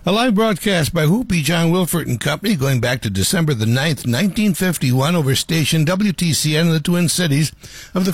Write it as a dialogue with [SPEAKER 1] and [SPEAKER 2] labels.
[SPEAKER 1] A live broadcast by Whoopie John Wilford and Company going back to December the 9th, 1951 over station WTCN in the Twin Cities of the